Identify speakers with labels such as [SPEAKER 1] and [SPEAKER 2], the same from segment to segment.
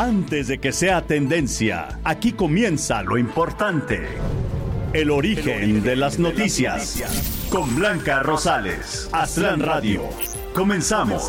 [SPEAKER 1] Antes de que sea tendencia, aquí comienza lo importante. El origen de las noticias. Con Blanca Rosales. Aztlán Radio. Comenzamos.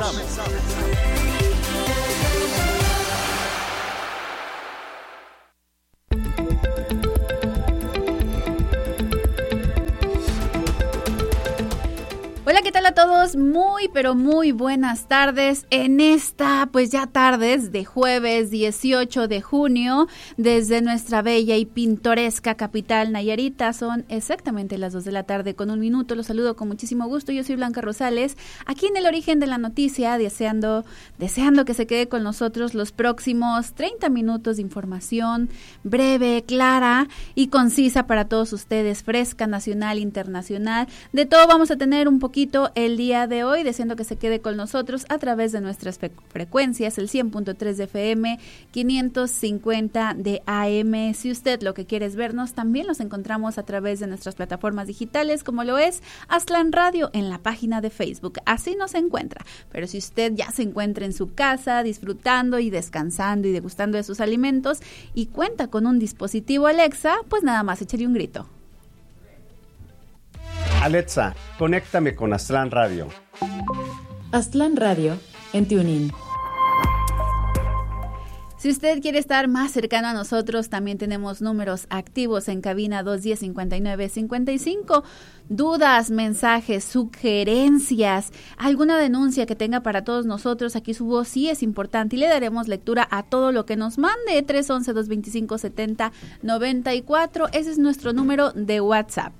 [SPEAKER 2] Hola, ¿qué tal a todos? Muy, pero muy buenas tardes en esta, pues ya tardes de jueves 18 de junio, desde nuestra bella y pintoresca capital Nayarita. Son exactamente las 2 de la tarde con 1 minuto. Los saludo con muchísimo gusto. Yo soy Blanca Rosales, aquí en el origen de la noticia, deseando que se quede con nosotros los próximos 30 minutos de información breve, clara y concisa para todos ustedes, fresca, nacional, internacional. De todo vamos a tener un poquito el día de hoy, deseando que se quede con nosotros a través de nuestras frecuencias, el 100.3 de FM, 550 de AM. Si usted lo que quiere es vernos, también los encontramos a través de nuestras plataformas digitales, como lo es Aztlán Radio en la página de Facebook. Así nos encuentra. Pero si usted ya se encuentra en su casa, disfrutando y descansando y degustando de sus alimentos y cuenta con un dispositivo Alexa, pues nada más échale un grito.
[SPEAKER 3] Alexa, conéctame con Aztlán Radio.
[SPEAKER 4] Aztlán Radio en TuneIn.
[SPEAKER 2] Si usted quiere estar más cercano a nosotros, también tenemos números activos en cabina 210-5955. Dudas, mensajes, sugerencias, alguna denuncia que tenga para todos nosotros, aquí su voz sí es importante y le daremos lectura a todo lo que nos mande. 311-225-7094, ese es nuestro número de WhatsApp.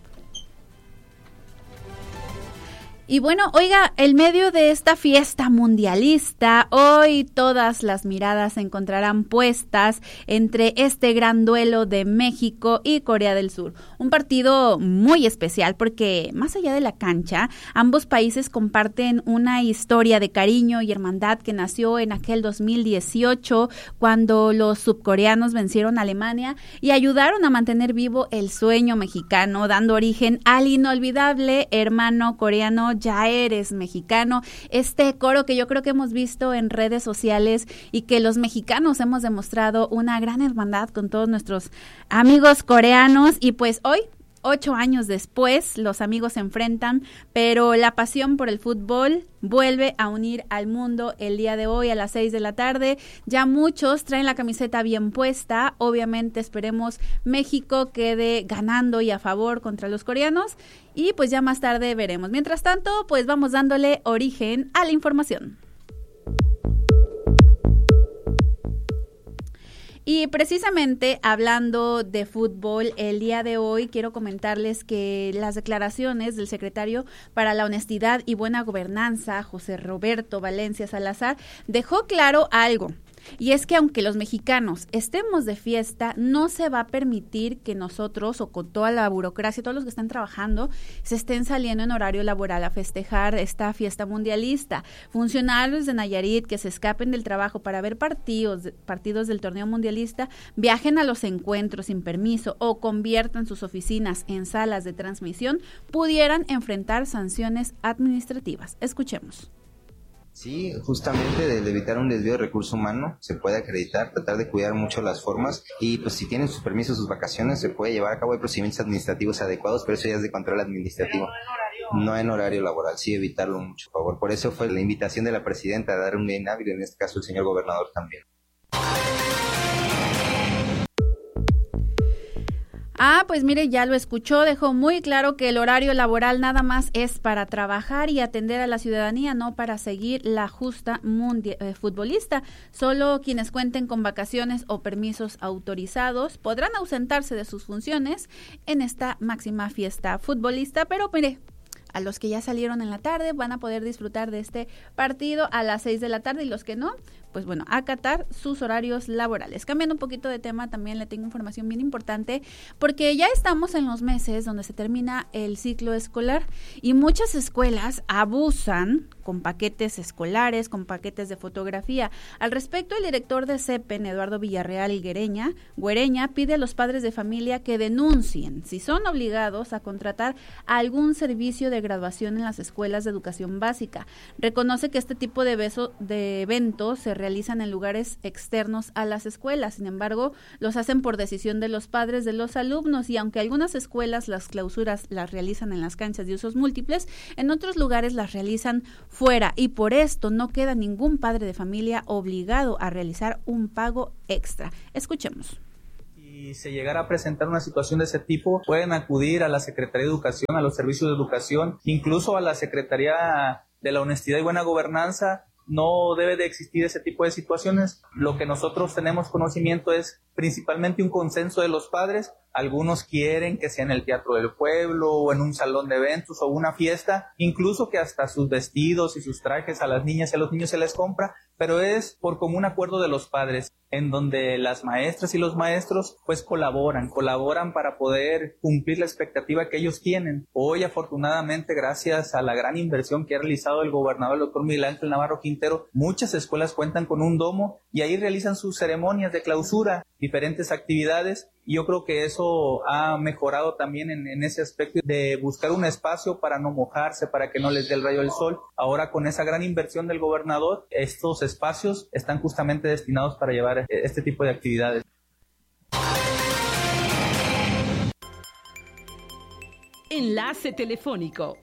[SPEAKER 2] Y bueno, oiga, en medio de esta fiesta mundialista, hoy todas las miradas se encontrarán puestas entre este gran duelo de México y Corea del Sur. Un partido muy especial porque más allá de la cancha, ambos países comparten una historia de cariño y hermandad que nació en aquel 2018 cuando los subcoreanos vencieron a Alemania y ayudaron a mantener vivo el sueño mexicano, dando origen al inolvidable hermano coreano Ya eres mexicano, este coro que yo creo que hemos visto en redes sociales y que los mexicanos hemos demostrado una gran hermandad con todos nuestros amigos coreanos. Y pues hoy, 8 años después, los amigos se enfrentan, pero la pasión por el fútbol vuelve a unir al mundo el día de hoy a las 6 de la tarde. Ya muchos traen la camiseta bien puesta. Obviamente esperemos México quede ganando y a favor contra los coreanos y pues ya más tarde veremos. Mientras tanto, pues vamos dándole origen a la información. Y precisamente hablando de fútbol, el día de hoy quiero comentarles que las declaraciones del secretario para la Honestidad y Buena Gobernanza, José Roberto Valencia Salazar, dejó claro algo. Y es que aunque los mexicanos estemos de fiesta, no se va a permitir que nosotros o con toda la burocracia, todos los que están trabajando, se estén saliendo en horario laboral a festejar esta fiesta mundialista. Funcionarios de Nayarit que se escapen del trabajo para ver partidos del torneo mundialista, viajen a los encuentros sin permiso o conviertan sus oficinas en salas de transmisión, pudieran enfrentar sanciones administrativas. Escuchemos.
[SPEAKER 5] Sí, justamente de evitar un desvío de recurso humano, se puede acreditar, tratar de cuidar mucho las formas y pues si tienen sus permisos, sus vacaciones, se puede llevar a cabo procedimientos administrativos adecuados, pero eso ya es de control administrativo, no en horario laboral, sí evitarlo mucho, por favor. Por eso fue la invitación de la presidenta a dar un día inhábil, en este caso el señor gobernador también.
[SPEAKER 2] Pues mire, ya lo escuchó, dejó muy claro que el horario laboral nada más es para trabajar y atender a la ciudadanía, no para seguir la justa futbolista. Solo quienes cuenten con vacaciones o permisos autorizados podrán ausentarse de sus funciones en esta máxima fiesta futbolista, pero mire, a los que ya salieron en la tarde van a poder disfrutar de este partido a las 6 de la tarde y los que no, pues bueno, acatar sus horarios laborales. Cambiando un poquito de tema, también le tengo información bien importante porque ya estamos en los meses donde se termina el ciclo escolar y muchas escuelas abusan con paquetes escolares, con paquetes de fotografía. Al respecto, el director de CEPEN, Eduardo Villarreal Güereña, pide a los padres de familia que denuncien si son obligados a contratar algún servicio de graduación en las escuelas de educación básica. Reconoce que este tipo de eventos se realizan en lugares externos a las escuelas, sin embargo, los hacen por decisión de los padres de los alumnos, y aunque algunas escuelas las clausuras las realizan en las canchas de usos múltiples, en otros lugares las realizan fuera, y por esto no queda ningún padre de familia obligado a realizar un pago extra. Escuchemos.
[SPEAKER 6] Si se llegara a presentar una situación de ese tipo, pueden acudir a la Secretaría de Educación, a los servicios de educación, incluso a la Secretaría de la Honestidad y Buena Gobernanza. No debe de existir ese tipo de situaciones. Lo que nosotros tenemos conocimiento es principalmente un consenso de los padres. Algunos quieren que sea en el Teatro del Pueblo o en un salón de eventos o una fiesta, incluso que hasta sus vestidos y sus trajes a las niñas y a los niños se les compra, pero es por común acuerdo de los padres, en donde las maestras y los maestros pues colaboran para poder cumplir la expectativa que ellos tienen. Hoy, afortunadamente, gracias a la gran inversión que ha realizado el gobernador, el doctor Miguel Ángel Navarro Quintero, muchas escuelas cuentan con un domo y ahí realizan sus ceremonias de clausura, diferentes actividades, y yo creo que eso ha mejorado también en ese aspecto de buscar un espacio para no mojarse, para que no les dé el rayo del sol. Ahora, con esa gran inversión del gobernador, estos espacios están justamente destinados para llevar este tipo de actividades.
[SPEAKER 7] Enlace telefónico.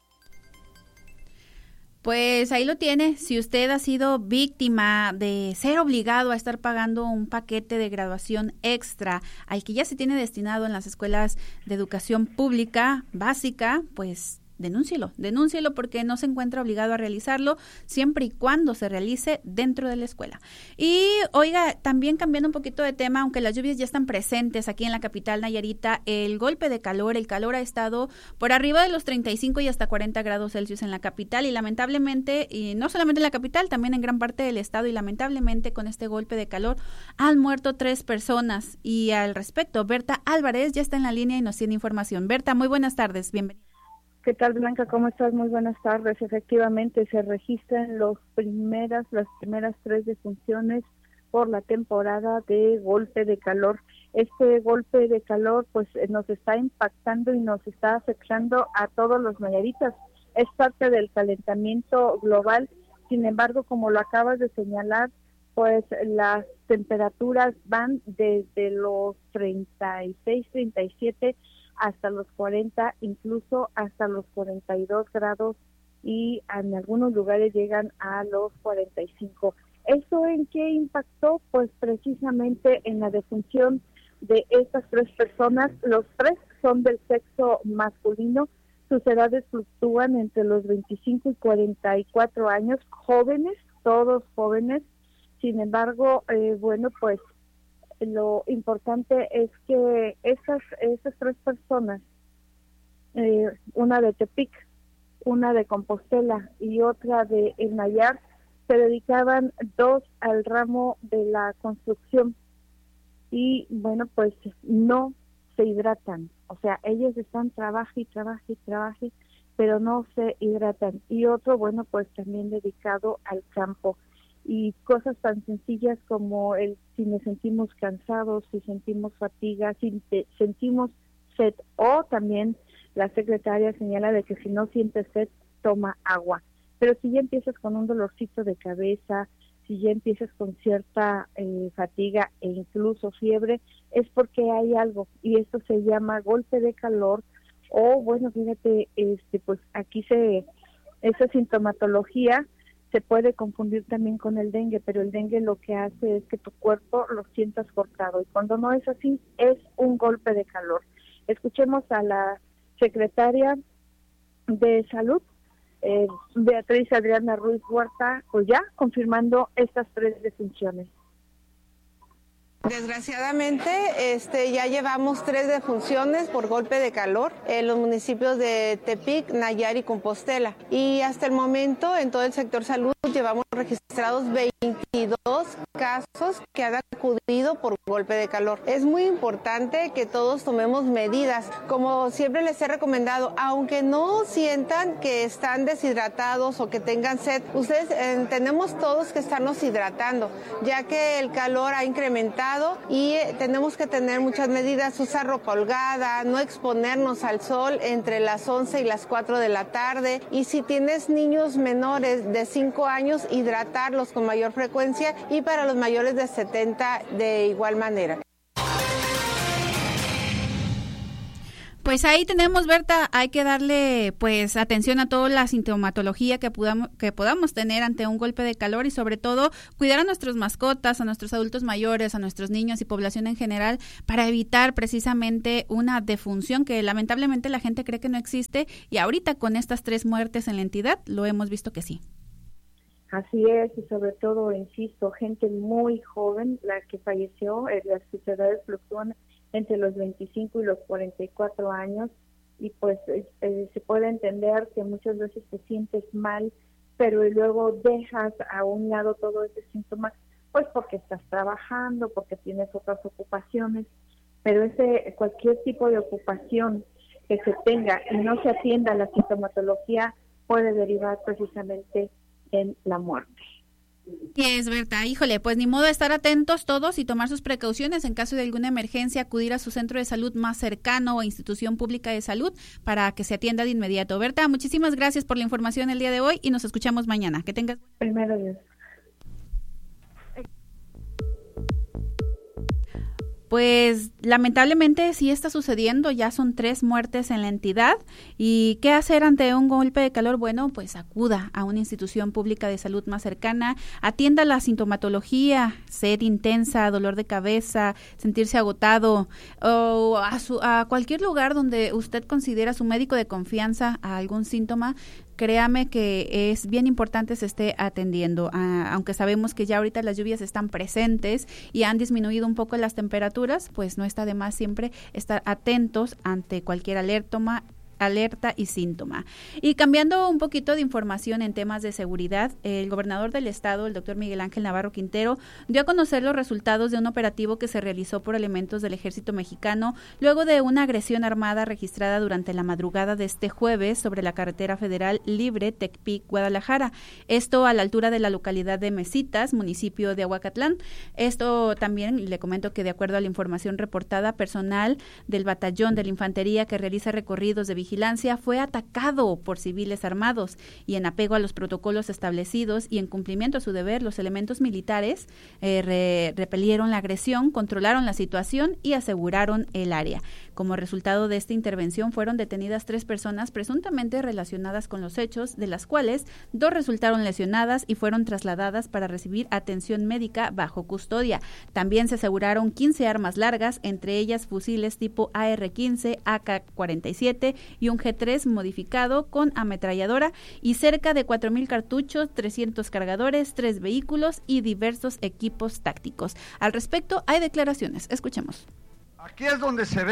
[SPEAKER 2] Pues ahí lo tiene. Si usted ha sido víctima de ser obligado a estar pagando un paquete de graduación extra al que ya se tiene destinado en las escuelas de educación pública básica, pues denúncielo porque no se encuentra obligado a realizarlo siempre y cuando se realice dentro de la escuela. Y oiga, también cambiando un poquito de tema, aunque las lluvias ya están presentes aquí en la capital Nayarita, el golpe de calor, el calor ha estado por arriba de los 35 y hasta 40 grados Celsius en la capital, y lamentablemente, y no solamente en la capital, también en gran parte del estado, y lamentablemente con este golpe de calor han muerto 3 personas. Y al respecto, Berta Álvarez ya está en la línea y nos tiene información. Berta, muy buenas tardes, bienvenida.
[SPEAKER 8] ¿Qué tal, Blanca? ¿Cómo estás? Muy buenas tardes. Efectivamente, se registran las primeras 3 defunciones por la temporada de golpe de calor. Este golpe de calor pues nos está impactando y nos está afectando a todos los nayaritas. Es parte del calentamiento global. Sin embargo, como lo acabas de señalar, pues las temperaturas van desde los 36, 37 hasta los 40, incluso hasta los 42 grados, y en algunos lugares llegan a los 45. ¿Eso en qué impactó? Pues precisamente en la defunción de estas 3 personas. Los 3 son del sexo masculino, sus edades fluctúan entre los 25 y 44 años, jóvenes, todos jóvenes. Sin embargo, bueno, pues lo importante es que esas 3 personas, una de Tepic, una de Compostela y otra de El Nayar, se dedicaban 2 al ramo de la construcción y bueno, pues no se hidratan. O sea, ellos están trabaje, pero no se hidratan. Y otro, bueno, pues también dedicado al campo. Y cosas tan sencillas como si nos sentimos cansados, si sentimos fatiga, si sentimos sed, o también la secretaria señala de que si no sientes sed, toma agua. Pero si ya empiezas con un dolorcito de cabeza, si ya empiezas con cierta fatiga e incluso fiebre, es porque hay algo, y esto se llama golpe de calor, o bueno, fíjate, pues aquí esa sintomatología se puede confundir también con el dengue, pero el dengue lo que hace es que tu cuerpo lo sientas cortado, y cuando no es así, es un golpe de calor. Escuchemos a la secretaria de Salud, Beatriz Adriana Ruiz Huerta, pues ya confirmando estas 3 defunciones.
[SPEAKER 9] Desgraciadamente, ya llevamos 3 defunciones por golpe de calor en los municipios de Tepic, Nayar y Compostela. Y hasta el momento, en todo el sector salud, llevamos registrados 22 casos que han acudido por golpe de calor. Es muy importante que todos tomemos medidas. Como siempre les he recomendado, aunque no sientan que están deshidratados o que tengan sed, ustedes tenemos todos que estarnos hidratando, ya que el calor ha incrementado y tenemos que tener muchas medidas, usar ropa holgada, no exponernos al sol entre las 11 y las 4 de la tarde, y si tienes niños menores de 5 años, hidratarlos con mayor frecuencia, y para los mayores de 70 de igual manera.
[SPEAKER 2] Pues ahí tenemos, Berta, hay que darle pues atención a toda la sintomatología que podamos tener ante un golpe de calor y sobre todo cuidar a nuestras mascotas, a nuestros adultos mayores, a nuestros niños y población en general para evitar precisamente una defunción que lamentablemente la gente cree que no existe y ahorita con estas 3 muertes en la entidad lo hemos visto que sí.
[SPEAKER 8] Así es, y sobre todo, insisto, gente muy joven la que falleció, las edades fluctúan entre los 25 y los 44 años, y pues se puede entender que muchas veces te sientes mal, pero luego dejas a un lado todo ese síntoma, pues porque estás trabajando, porque tienes otras ocupaciones, pero cualquier tipo de ocupación que se tenga y no se atienda a la sintomatología puede derivar precisamente en la muerte.
[SPEAKER 2] Sí, es verdad, híjole, pues ni modo de estar atentos todos y tomar sus precauciones en caso de alguna emergencia, acudir a su centro de salud más cercano o institución pública de salud para que se atienda de inmediato. Berta, muchísimas gracias por la información el día de hoy y nos escuchamos mañana. Que tengas...
[SPEAKER 8] Primero Dios.
[SPEAKER 2] Pues lamentablemente sí está sucediendo, ya son 3 muertes en la entidad. ¿Y qué hacer ante un golpe de calor? Bueno, pues acuda a una institución pública de salud más cercana, atienda la sintomatología, sed intensa, dolor de cabeza, sentirse agotado, o a cualquier lugar donde usted considera su médico de confianza a algún síntoma. Créame que es bien importante se esté atendiendo, aunque sabemos que ya ahorita las lluvias están presentes y han disminuido un poco las temperaturas, pues no está de más siempre estar atentos ante cualquier alerta y síntoma. Y cambiando un poquito de información en temas de seguridad, el gobernador del estado, el doctor Miguel Ángel Navarro Quintero, dio a conocer los resultados de un operativo que se realizó por elementos del ejército mexicano luego de una agresión armada registrada durante la madrugada de este jueves sobre la carretera federal libre Tecpic-Guadalajara, esto a la altura de la localidad de Mesitas, municipio de Ahuacatlán. Esto también le comento que de acuerdo a la información reportada, personal del batallón de la infantería que realiza recorridos de vigilancia fue atacado por civiles armados y en apego a los protocolos establecidos y en cumplimiento a su deber, los elementos militares repelieron la agresión, controlaron la situación y aseguraron el área. Como resultado de esta intervención fueron detenidas 3 personas presuntamente relacionadas con los hechos, de las cuales 2 resultaron lesionadas y fueron trasladadas para recibir atención médica bajo custodia. También se aseguraron 15 armas largas, entre ellas fusiles tipo AR-15, AK-47 y un G3 modificado con ametralladora y cerca de 4,000 cartuchos, 300 cargadores, 3 vehículos y diversos equipos tácticos. Al respecto hay declaraciones. Escuchemos.
[SPEAKER 10] Aquí es donde se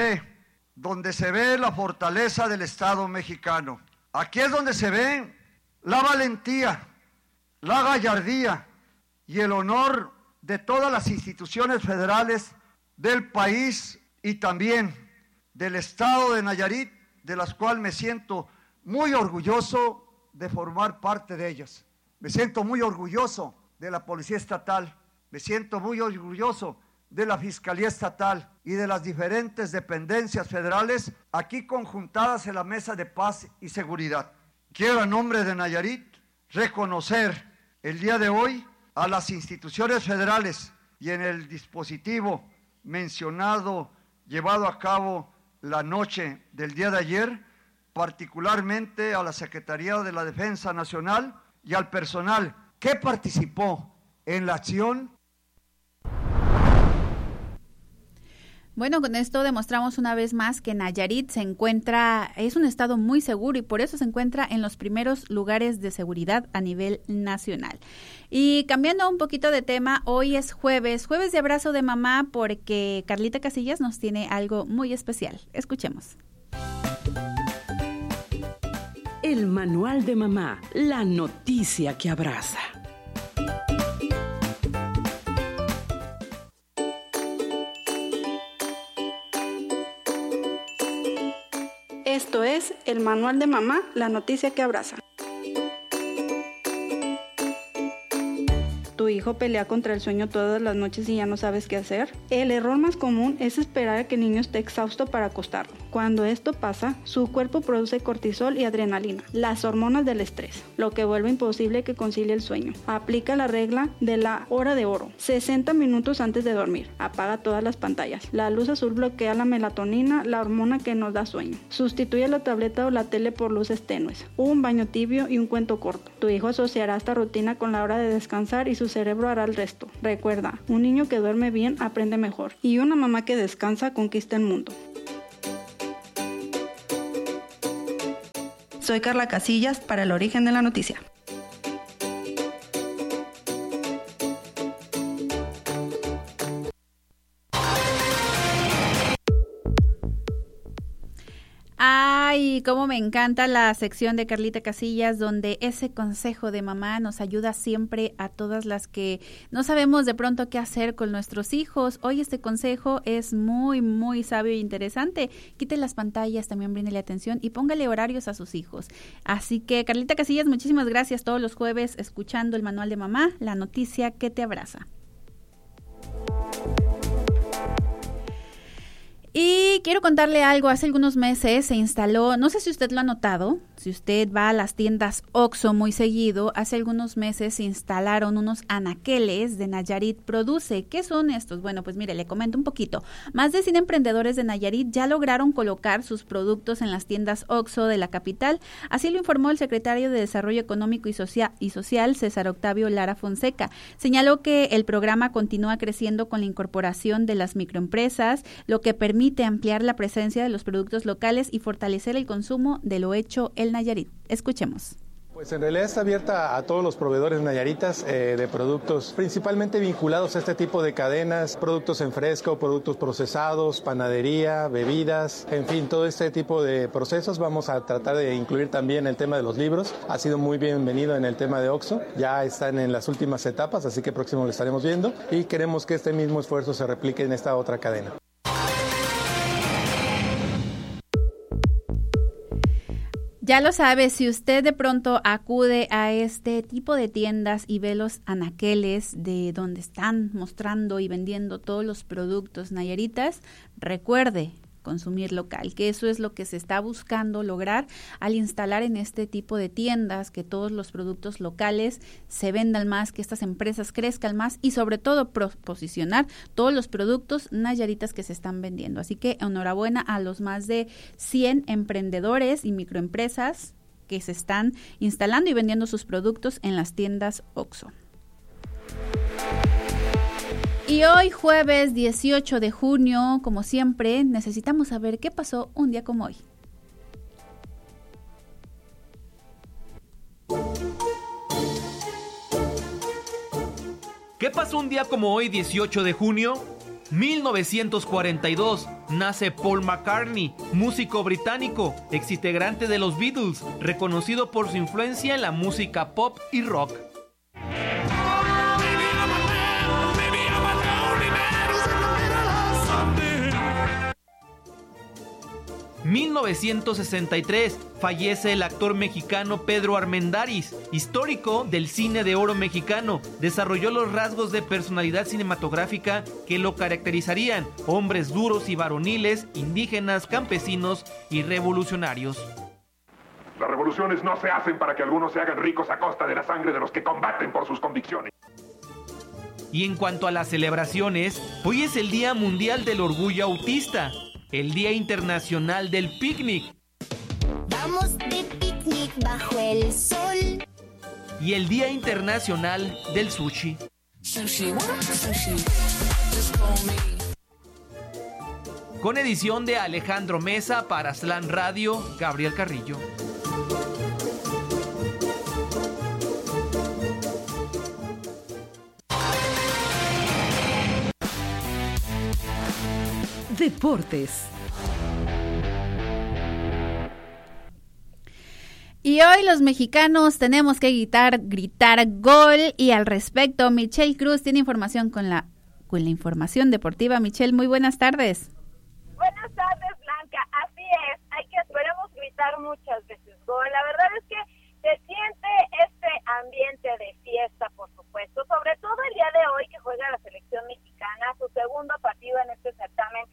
[SPEAKER 10] ve la fortaleza del Estado mexicano. Aquí es donde se ve la valentía, la gallardía y el honor de todas las instituciones federales del país y también del Estado de Nayarit, de las cuales me siento muy orgulloso de formar parte de ellas. Me siento muy orgulloso de la Policía Estatal, me siento muy orgulloso de la Fiscalía Estatal y de las diferentes dependencias federales aquí conjuntadas en la Mesa de Paz y Seguridad. Quiero en nombre de Nayarit reconocer el día de hoy a las instituciones federales y en el dispositivo mencionado, llevado a cabo la noche del día de ayer, particularmente a la Secretaría de la Defensa Nacional y al personal que participó en la acción.
[SPEAKER 2] Bueno, con esto demostramos una vez más que Nayarit es un estado muy seguro y por eso se encuentra en los primeros lugares de seguridad a nivel nacional. Y cambiando un poquito de tema, hoy es jueves de abrazo de mamá porque Carlita Casillas nos tiene algo muy especial. Escuchemos.
[SPEAKER 7] El manual de mamá, la noticia que abraza.
[SPEAKER 11] Esto es el Manual de Mamá, la noticia que abraza. ¿Tu hijo pelea contra el sueño todas las noches y ya no sabes qué hacer? El error más común es esperar a que el niño esté exhausto para acostarlo. Cuando esto pasa, su cuerpo produce cortisol y adrenalina, las hormonas del estrés, lo que vuelve imposible que concilie el sueño. Aplica la regla de la hora de oro, 60 minutos antes de dormir. Apaga todas las pantallas. La luz azul bloquea la melatonina, la hormona que nos da sueño. Sustituye la tableta o la tele por luces tenues, un baño tibio y un cuento corto. Tu hijo asociará esta rutina con la hora de descansar y su cerebro hará el resto. Recuerda, un niño que duerme bien aprende mejor y una mamá que descansa conquista el mundo. Soy Carla Casillas para El Origen de la Noticia.
[SPEAKER 2] Ay, cómo me encanta la sección de Carlita Casillas, donde ese consejo de mamá nos ayuda siempre a todas las que no sabemos de pronto qué hacer con nuestros hijos. Hoy este consejo es muy, muy sabio e interesante. Quite las pantallas, también bríndele atención y póngale horarios a sus hijos. Así que, Carlita Casillas, muchísimas gracias todos los jueves escuchando el Manual de Mamá, la noticia que te abraza. Y quiero contarle algo, hace algunos meses se instaló, no sé si usted lo ha notado, si usted va a las tiendas OXXO muy seguido, hace algunos meses se instalaron unos anaqueles de Nayarit Produce. ¿Qué son estos? Bueno, pues mire, le comento un poquito. Más de 100 emprendedores de Nayarit ya lograron colocar sus productos en las tiendas OXXO de la capital, así lo informó el secretario de Desarrollo Económico y Social, César Octavio Lara Fonseca. Señaló que el programa continúa creciendo con la incorporación de las microempresas, lo que permite ampliar la presencia de los productos locales y fortalecer el consumo de lo hecho en Nayarit. Escuchemos.
[SPEAKER 12] Pues en realidad está abierta a todos los proveedores nayaritas de productos principalmente vinculados a este tipo de cadenas, productos en fresco, productos procesados, panadería, bebidas, en fin, todo este tipo de procesos. Vamos a tratar de incluir también el tema de los libros. Ha sido muy bienvenido en el tema de OXXO, ya están en las últimas etapas, así que próximo lo estaremos viendo y queremos que este mismo esfuerzo se replique en esta otra cadena.
[SPEAKER 2] Ya lo sabe, si usted de pronto acude a este tipo de tiendas y ve los anaqueles de donde están mostrando y vendiendo todos los productos nayaritas, recuerde consumir local, que eso es lo que se está buscando lograr al instalar en este tipo de tiendas, que todos los productos locales se vendan más, que estas empresas crezcan más y sobre todo posicionar todos los productos nayaritas que se están vendiendo. Así que enhorabuena a los más de 100 emprendedores y microempresas que se están instalando y vendiendo sus productos en las tiendas OXXO. Y hoy, jueves 18 de junio, como siempre, necesitamos saber qué pasó un día como hoy.
[SPEAKER 13] ¿Qué pasó un día como hoy, 18 de junio? 1942, nace Paul McCartney, músico británico, exintegrante de los Beatles, reconocido por su influencia en la música pop y rock. 1963, fallece el actor mexicano Pedro Armendáriz, histórico del cine de oro mexicano. Desarrolló los rasgos de personalidad cinematográfica que lo caracterizarían: hombres duros y varoniles, indígenas, campesinos y revolucionarios.
[SPEAKER 14] Las revoluciones no se hacen para que algunos se hagan ricos a costa de la sangre de los que combaten por sus convicciones.
[SPEAKER 13] Y en cuanto a las celebraciones, hoy es el Día Mundial del Orgullo Autista, el Día Internacional del Picnic.
[SPEAKER 15] Vamos de picnic bajo el sol.
[SPEAKER 13] Y el Día Internacional del Sushi.
[SPEAKER 15] Sushi, sushi.
[SPEAKER 13] Con edición de Alejandro Mesa para Astlán Radio, Gabriel Carrillo.
[SPEAKER 7] Deportes.
[SPEAKER 2] Y hoy los mexicanos tenemos que gritar gol, y al respecto Michelle Cruz tiene información con la información deportiva. Michelle, muy buenas tardes.
[SPEAKER 16] Buenas tardes, Blanca. Así es, hay que esperemos gritar muchas veces gol. La verdad es que se siente este ambiente de fiesta, por supuesto, sobre todo el día de hoy que juega la selección mexicana, su segundo partido en este certamen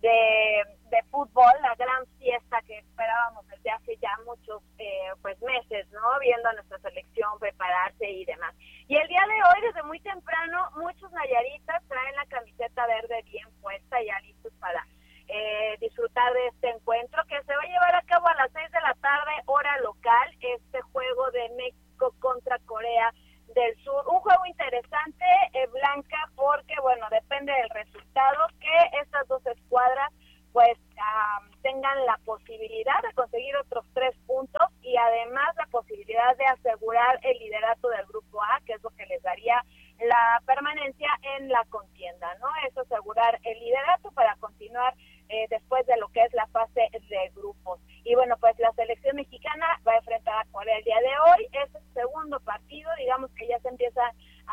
[SPEAKER 16] de fútbol, la gran fiesta que esperábamos desde hace ya muchos meses, ¿no? Viendo a nuestra selección prepararse y demás. Y el día de hoy, desde muy temprano, muchos nayaritas traen la camiseta verde bien puesta, ya listos para disfrutar de este encuentro que se va a llevar a cabo a las 6 de la tarde, hora local, este juego de México contra Corea del Sur. Un juego interesante, Blanca, porque, bueno, depende del resultado, que estas dos escuadras pues tengan la posibilidad de conseguir otros 3 puntos y además la posibilidad de asegurar el liderato del grupo A, que es lo que les daría la permanencia en la contienda, ¿no? Es asegurar el liderato para continuar después de lo que es la fase de grupos. Y bueno, pues la selección mexicana va a enfrentar a Corea el día de hoy. Es el segundo partido, digamos que ya se empiezan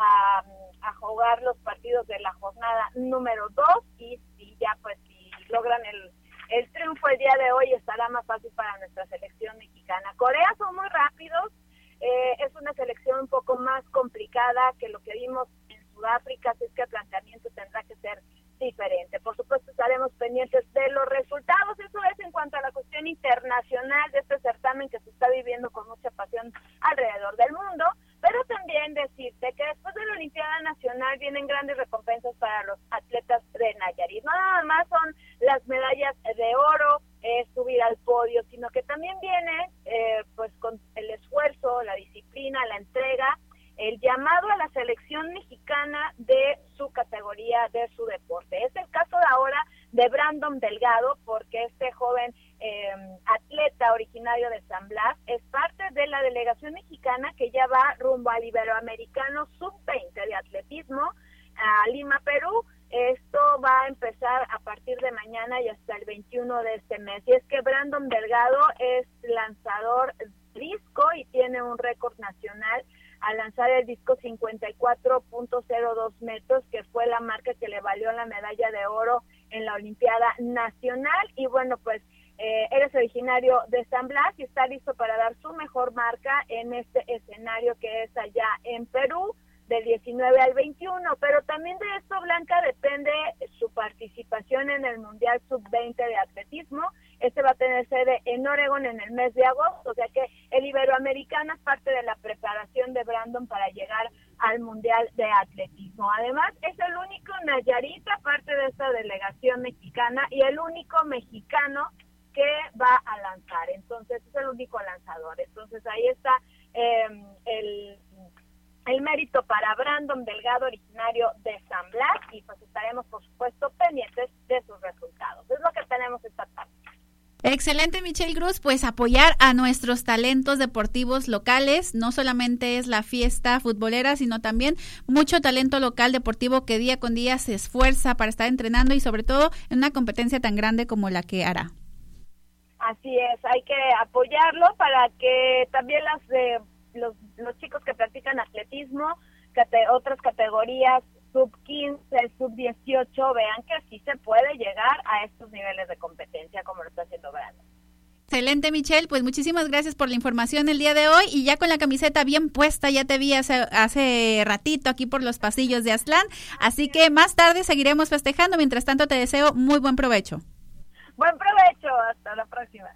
[SPEAKER 16] a jugar los partidos de la jornada número 2 y ya pues si logran el triunfo el día de hoy estará más fácil para nuestra selección mexicana. Corea son muy rápidos, es una selección un poco más complicada que lo que vimos en Sudáfrica, así es que el planteamiento tendrá que ser diferente. Por supuesto estaremos pendientes de los resultados. Eso es en cuanto a la cuestión internacional de este certamen que se está viviendo con mucha pasión alrededor del mundo, pero también decirte que después de la Olimpiada Nacional vienen grandes recompensas para los atletas de Nayarit. No nada más son las medallas de oro, subir al podio, sino que también viene pues con el esfuerzo, la disciplina, la entrega, el llamado a la selección mexicana de su categoría, de su deporte. Es el caso de ahora de Brandon Delgado, porque este joven atleta originario de San Blas es parte de la delegación mexicana que ya va rumbo al Iberoamericano Sub-20 de atletismo a Lima, Perú. Esto va a empezar a partir de mañana y hasta el 21 de este mes. Y es que Brandon Delgado es lanzador disco y tiene un récord nacional al lanzar el disco 54.02 metros, que fue la marca que le valió la medalla de oro en la Olimpiada Nacional. Y bueno, pues él es originario de San Blas y está listo para dar su mejor marca en este escenario que es allá en Perú, del 19 al 21, pero también de esto, Blanca, depende su participación en el Mundial Sub-20 de atletismo. Este va a tener sede en Oregón en el mes de agosto, o sea que el Iberoamericano es parte de la preparación de Brandon para llegar al Mundial de atletismo. Además, es el único nayarita parte de esta delegación mexicana y el único mexicano que va a lanzar, entonces es el único lanzador. Entonces ahí está el mérito para Brandon Delgado, originario de San Blas, y pues estaremos, por supuesto, pendientes de sus resultados. Es lo que tenemos esta tarde.
[SPEAKER 2] Excelente, Michelle Cruz, pues apoyar a nuestros talentos deportivos locales, no solamente es la fiesta futbolera, sino también mucho talento local deportivo que día con día se esfuerza para estar entrenando y sobre todo en una competencia tan grande como la que hará.
[SPEAKER 16] Así es, hay que apoyarlo para que también los chicos que practican atletismo, otras categorías sub-15, sub-18, vean que sí se puede llegar a estos niveles de competencia como lo está haciendo Brandon.
[SPEAKER 2] Excelente, Michelle, pues muchísimas gracias por la información el día de hoy y ya con la camiseta bien puesta, ya te vi hace ratito aquí por los pasillos de Aztlán, así que más tarde seguiremos festejando, mientras tanto te deseo muy buen provecho.
[SPEAKER 16] Buen provecho, hasta la próxima.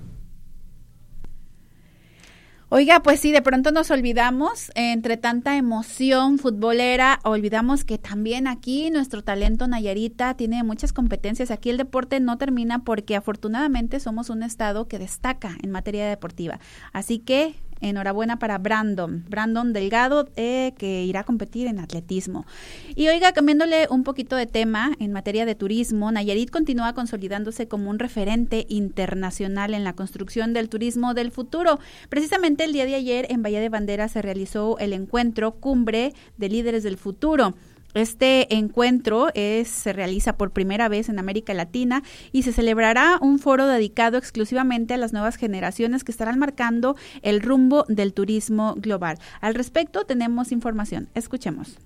[SPEAKER 2] Oiga, pues sí, de pronto nos olvidamos, entre tanta emoción futbolera, olvidamos que también aquí nuestro talento nayarita tiene muchas competencias. Aquí el deporte no termina porque afortunadamente somos un estado que destaca en materia deportiva. Así que enhorabuena para Brandon Delgado, que irá a competir en atletismo. Y oiga, cambiándole un poquito de tema, en materia de turismo, Nayarit continúa consolidándose como un referente internacional en la construcción del turismo del futuro. Precisamente el día de ayer en Bahía de Banderas se realizó el encuentro Cumbre de Líderes del Futuro. Este encuentro se realiza por primera vez en América Latina y se celebrará un foro dedicado exclusivamente a las nuevas generaciones que estarán marcando el rumbo del turismo global. Al respecto tenemos información. Escuchemos.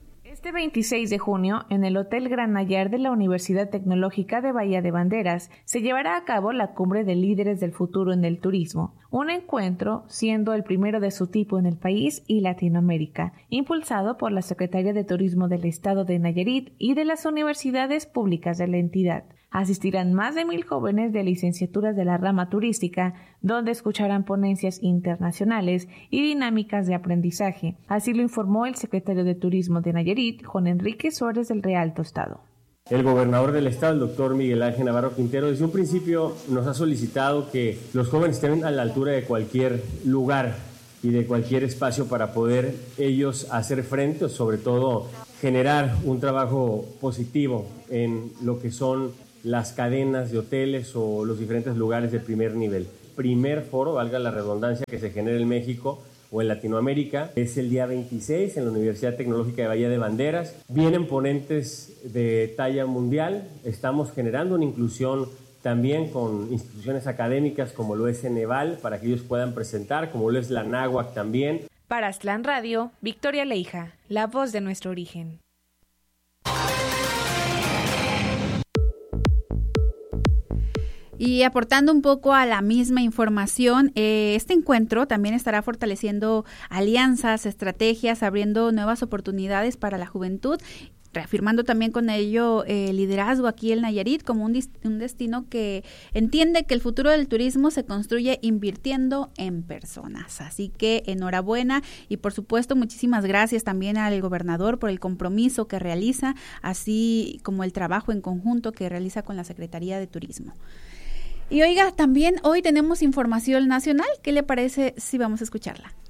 [SPEAKER 17] Este 26 de junio, en el Hotel Gran Nayar de la Universidad Tecnológica de Bahía de Banderas, se llevará a cabo la Cumbre de Líderes del Futuro en el Turismo, un encuentro siendo el primero de su tipo en el país y Latinoamérica, impulsado por la Secretaría de Turismo del Estado de Nayarit y de las universidades públicas de la entidad. Asistirán más de 1,000 jóvenes de licenciaturas de la rama turística, donde escucharán ponencias internacionales y dinámicas de aprendizaje. Así lo informó el secretario de Turismo de Nayarit, Juan Enrique Suárez del Real Tostado.
[SPEAKER 18] El gobernador del estado, el doctor Miguel Ángel Navarro Quintero, desde un principio nos ha solicitado que los jóvenes estén a la altura de cualquier lugar y de cualquier espacio para poder ellos hacer frente o sobre todo generar un trabajo positivo en lo que son las cadenas de hoteles o los diferentes lugares de primer nivel. Primer foro, valga la redundancia, que se genera en México o en Latinoamérica, es el día 26 en la Universidad Tecnológica de Bahía de Banderas. Vienen ponentes de talla mundial, estamos generando una inclusión también con instituciones académicas como lo es Ceneval, para que ellos puedan presentar, como lo es la Náhuac también.
[SPEAKER 17] Para Aztlán Radio, Victoria Leija, la voz de nuestro origen.
[SPEAKER 2] Y aportando un poco a la misma información, este encuentro también estará fortaleciendo alianzas, estrategias, abriendo nuevas oportunidades para la juventud, reafirmando también con ello liderazgo aquí en Nayarit como un destino que entiende que el futuro del turismo se construye invirtiendo en personas. Así que enhorabuena y por supuesto muchísimas gracias también al gobernador por el compromiso que realiza, así como el trabajo en conjunto que realiza con la Secretaría de Turismo. Y oiga, también hoy tenemos información nacional. ¿Qué le parece si vamos a escucharla?